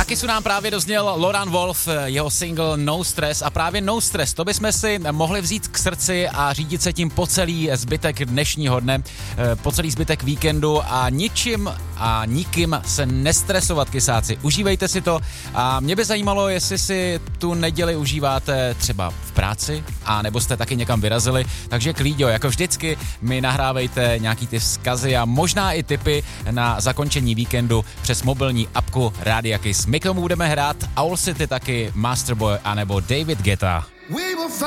Kisu nám právě dozněl Loran Wolf, jeho single No Stress a právě No Stress, to bychom si mohli vzít k srdci a řídit se tím po celý zbytek dnešního dne, po celý zbytek víkendu a ničím a nikým se nestresovat, kysáci. Užívejte si to a mě by zajímalo, jestli si tu neděli užíváte třeba v práci a nebo jste taky někam vyrazili, takže klíďo, jako vždycky mi nahrávejte nějaký ty vzkazy a možná i tipy na zakončení víkendu přes mobilní apku Rádia Kiss. My k tomu budeme hrát Owl City taky, Masterboy anebo David Guetta.